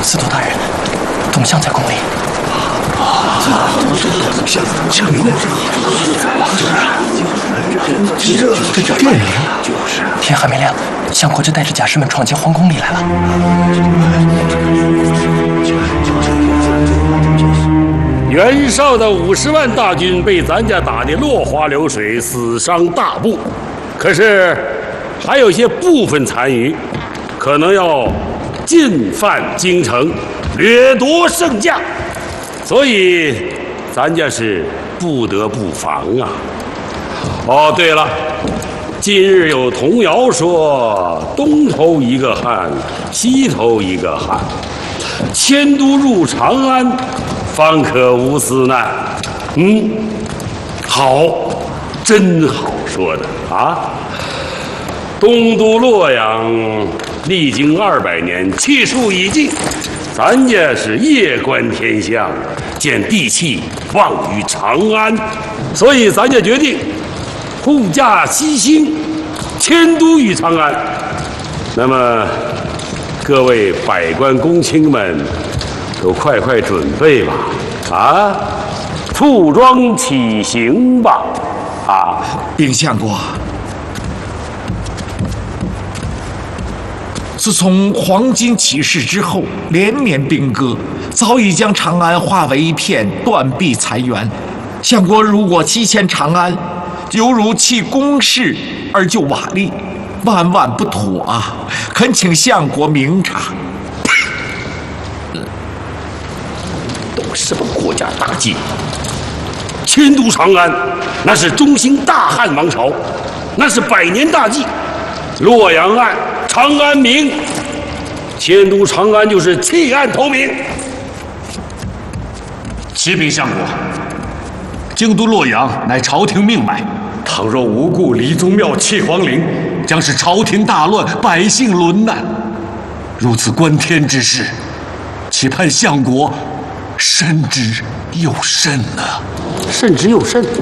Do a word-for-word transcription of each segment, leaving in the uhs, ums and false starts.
司徒大人，董相在宫里。 像像明的，这这这电铃， 天还没亮，相国就带着甲士们闯进皇宫里来了。 袁绍的五十万大军被咱家打得落花流水，死伤大部。可是还有些部分残余，可能要进犯京城，掠夺圣驾，所以咱家是不得不防啊。哦，对了，近日有童谣说：“东头一个汉，西头一个汉，迁都入长安，方可无私难。”嗯，好，真好说的啊！东都洛阳历经二百年，气数已尽，咱家是夜观天象，见地气望于长安，所以咱家决定护驾西兴，迁都于长安。那么，各位百官公卿们，都快快准备吧！啊，簇装起行吧！啊， 禀相国，自从黄巾起事之后，连绵兵戈，早已将长安化为一片断壁残垣。相国如果弃迁长安，犹如弃宫室而就瓦砾，万万不妥啊！恳请相国明察。 都什么国家大计？迁都长安，那是中兴大汉王朝，那是百年大计。洛阳案，长安明，迁都长安就是弃暗投明。 启禀相国，京都洛阳乃朝廷命脉，倘若无故离宗庙弃皇陵，将是朝廷大乱，百姓沦难。如此观天之事，期盼相国慎之又慎啊！ 慎之又慎。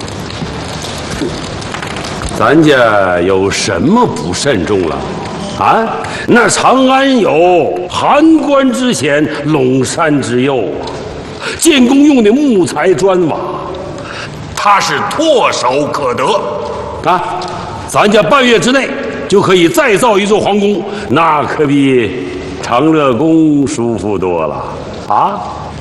咱家有什么不慎重了？啊，那长安有函关之险，陇山之右啊，建宫用的木材砖瓦，它是唾手可得啊！咱家半月之内就可以再造一座皇宫，那可比长乐宫舒服多了啊！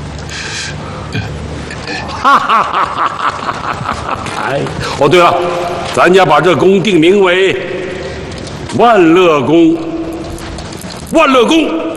哈哈哈哈哈！哎，哦，对了，咱家把这宫定名为万乐宫。万乐宫